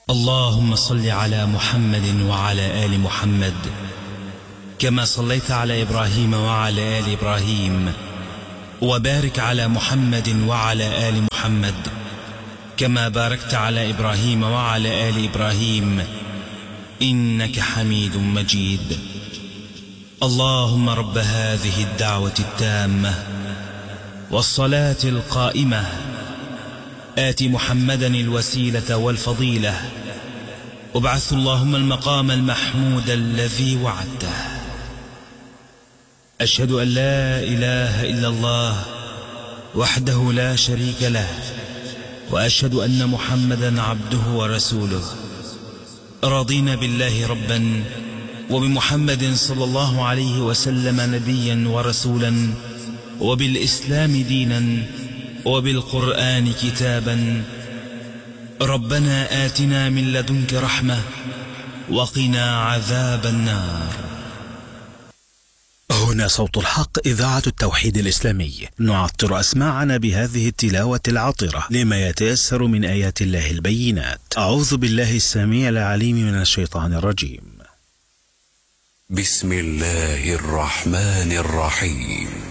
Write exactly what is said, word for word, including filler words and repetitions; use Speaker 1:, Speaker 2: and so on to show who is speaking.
Speaker 1: اللهم صل على محمد وعلى آل محمد كما صليت على إبراهيم وعلى آل إبراهيم، وبارك على محمد وعلى آل محمد كما باركت على إبراهيم وعلى آل إبراهيم إنك حميد مجيد. اللهم رب هذه الدعوة التامة والصلاة القائمة آت محمدا الوسيلة والفضيلة، وابعث اللهم المقام المحمود الذي وعدته. أشهد أن لا إله إلا الله وحده لا شريك له، وأشهد أن محمدا عبده ورسوله. رضينا بالله ربا وبمحمد صلى الله عليه وسلم نبيا ورسولا، وبالإسلام دينا، وبالقرآن كتابا. ربنا آتنا من لدنك رحمة وقنا عذاب النار.
Speaker 2: هنا صوت الحق، إذاعة التوحيد الإسلامي، نعطر أسماعنا بهذه التلاوة العطرة لما يتيسر من آيات الله البينات. أعوذ بالله السميع العليم من الشيطان الرجيم.
Speaker 3: بسم الله الرحمن الرحيم.